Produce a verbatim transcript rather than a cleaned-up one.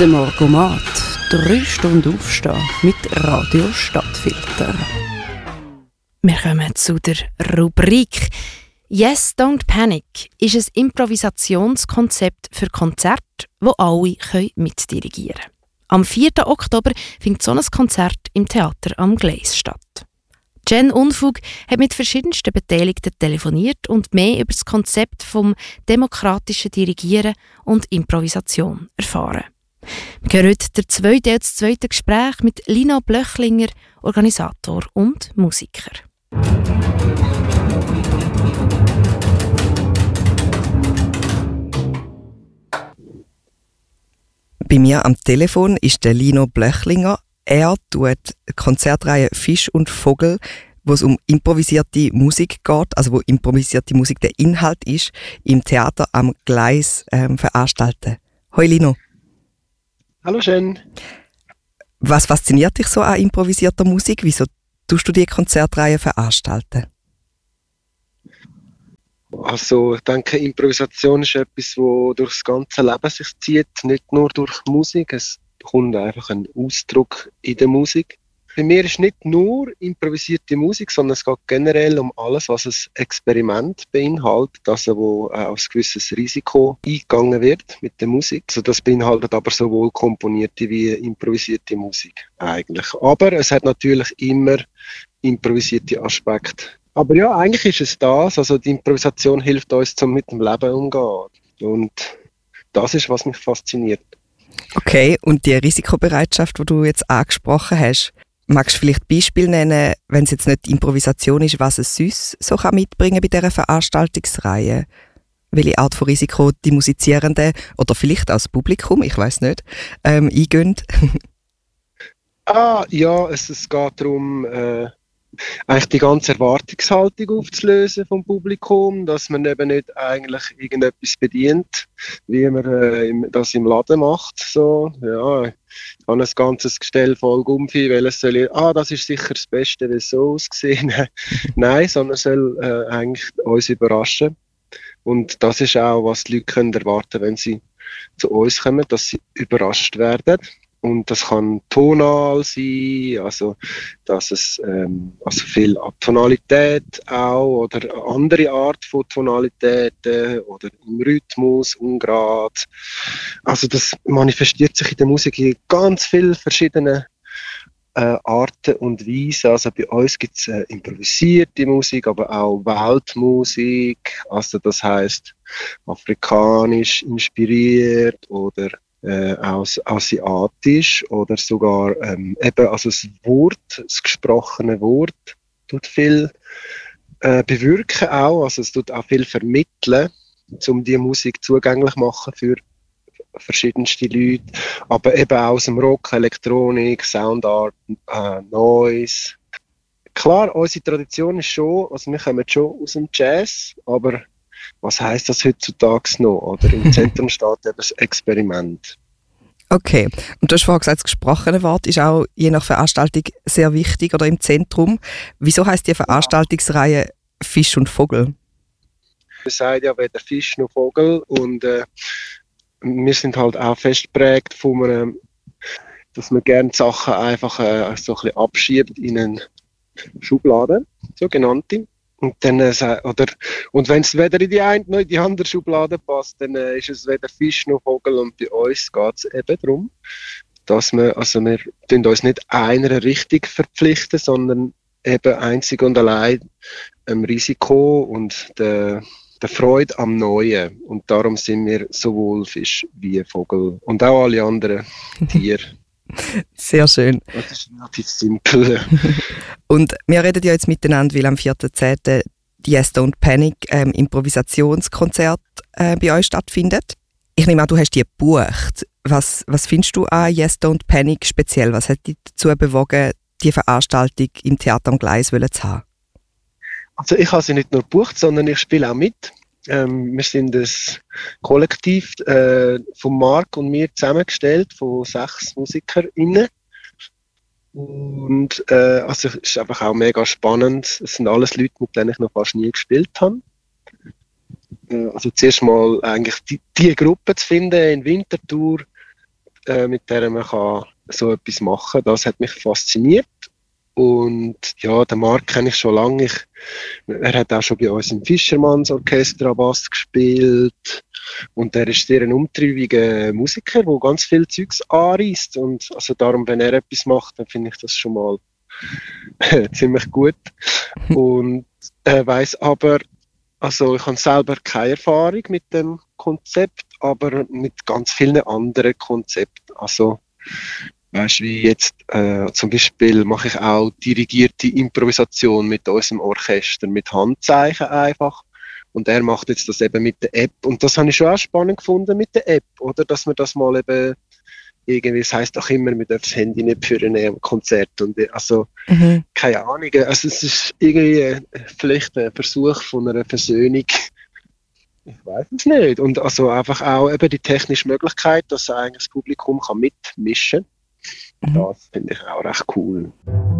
Der Morgomat. Drei Stunden aufstehen mit Radio Stadtfilter. Wir kommen zu der Rubrik «Yes, don't panic» ist ein Improvisationskonzept für Konzerte, das alle mitdirigieren können. Am vierten Oktober findet so ein Konzert im Theater am Gleis statt. Jen Unfug hat mit verschiedensten Beteiligten telefoniert und mehr über das Konzept vom demokratischen Dirigieren und Improvisation erfahren. Wir hören heute der zweite Teil des zweiten Gespräch mit Lino Blöchlinger, Organisator und Musiker. Bei mir am Telefon ist der Lino Blöchlinger. Er tut die Konzertreihe Fisch und Vogel, wo es um improvisierte Musik geht, also wo improvisierte Musik der Inhalt ist, im Theater am Gleis ähm, veranstalten. Hoi Lino. Hallo Jen. Was fasziniert dich so an improvisierter Musik? Wieso tust du die Konzertreihe veranstalten? Also ich denke, Improvisation ist etwas, das durch das ganze Leben sich zieht, nicht nur durch Musik. Es kommt einfach ein Ausdruck in der Musik. Bei mir ist nicht nur improvisierte Musik, sondern es geht generell um alles, was ein Experiment beinhaltet, also wo auch ein gewisses Risiko eingegangen wird mit der Musik. Also das beinhaltet aber sowohl komponierte wie improvisierte Musik eigentlich. Aber es hat natürlich immer improvisierte Aspekte. Aber ja, eigentlich ist es das. Also die Improvisation hilft uns, um mit dem Leben umzugehen. Und das ist, was mich fasziniert. Okay, und die Risikobereitschaft, die du jetzt angesprochen hast, magst du vielleicht Beispiele nennen, wenn es jetzt nicht Improvisation ist, was es sonst so kann mitbringen bei dieser Veranstaltungsreihe? Welche Art von Risiko die Musizierenden oder vielleicht auch das Publikum, ich weiss nicht, ähm, eingehen? ah, ja, es, es geht darum, äh, eigentlich die ganze Erwartungshaltung aufzulösen vom Publikum, dass man eben nicht eigentlich irgendetwas bedient, wie man äh, im, das im Laden macht. So, ja, ich habe ein ganzes Gestell voll Gumpfi, welches soll ich, ah, das ist sicher das Beste, wie es so ausgesehen. Nein, sondern soll äh, eigentlich uns überraschen. Und das ist auch, was die Leute können erwarten, wenn sie zu uns kommen, dass sie überrascht werden. Und das kann tonal sein, also dass es ähm, also viel Tonalität auch oder andere Art von Tonalitäten oder im Rhythmus, ungerade. Also das manifestiert sich in der Musik in ganz vielen verschiedenen äh, Arten und Weisen. Also bei uns gibt es äh, improvisierte Musik, aber auch Weltmusik. Also das heißt afrikanisch inspiriert oder Äh, aus asiatisch oder sogar ähm, eben also das Wort, das gesprochene Wort tut viel äh, bewirken auch, also es tut auch viel vermitteln, um die Musik zugänglich machen für verschiedenste Leute, aber eben auch aus dem Rock, Elektronik, Soundart, äh, Noise. Klar, unsere Tradition ist schon, also wir kommen schon aus dem Jazz, aber was heisst das heutzutage noch? Oder im Zentrum steht eben das Experiment. Okay, und du hast vorhin gesagt, das gesprochene Wort ist auch je nach Veranstaltung sehr wichtig oder im Zentrum. Wieso heisst die Veranstaltungsreihe Fisch und Vogel? Man sagt ja weder Fisch noch Vogel und äh, wir sind halt auch fest geprägt von einem, dass man gerne Sachen einfach äh, so ein bisschen abschiebt in eine Schublade, sogenannte. Und dann, äh, oder, und wenn es weder in die eine noch in die andere Schublade passt, dann äh, ist es weder Fisch noch Vogel. Und bei uns geht es eben darum, dass wir, also wir tun uns nicht einer Richtung verpflichten, sondern eben einzig und allein dem Risiko und der, der Freude am Neuen. Und darum sind wir sowohl Fisch wie Vogel und auch alle anderen Tiere. Sehr schön. Das ist relativ simpel. Und wir reden ja jetzt miteinander, weil am vierten zehnten die Yes, Don't Panic ähm, Improvisationskonzert äh, bei euch stattfindet. Ich nehme an, du hast die gebucht. Was, was findest du an Yes, Don't Panic speziell? Was hat dich dazu bewogen, die Veranstaltung im Theater am Gleis zu haben? Also ich habe sie nicht nur gebucht, sondern ich spiele auch mit. Ähm, wir sind ein Kollektiv äh, von Marc und mir zusammengestellt, von sechs MusikerInnen. Und äh, also es ist einfach auch mega spannend. Es sind alles Leute, mit denen ich noch fast nie gespielt habe. Äh, also zuerst mal eigentlich die, die Gruppe zu finden in Winterthur, äh, mit der man kann so etwas machen kann. Das hat mich fasziniert. Und ja, den Marc kenne ich schon lange. Ich, er hat auch schon bei uns im Fischermanns Orchester Bass gespielt. Und er ist sehr ein umtriebiger Musiker, der ganz viel Zeugs anreisst. Und also darum, wenn er etwas macht, dann finde ich das schon mal ziemlich gut. Und er weiss aber, also ich habe selber keine Erfahrung mit dem Konzept, aber mit ganz vielen anderen Konzepten. Also weißt du, wie jetzt äh, zum Beispiel mache ich auch dirigierte Improvisation mit unserem Orchester, mit Handzeichen einfach. Und er macht jetzt das eben mit der App. Und das habe ich schon auch spannend gefunden mit der App, oder? Dass man das mal eben irgendwie, es heisst auch immer, man darf das Handy nicht führen im Konzert. Und also, mhm. keine Ahnung. Also es ist irgendwie vielleicht ein Versuch von einer Versöhnung. Ich weiß es nicht. Und also einfach auch eben die technische Möglichkeit, dass eigentlich das Publikum kann mitmischen kann. Das finde ich auch recht cool.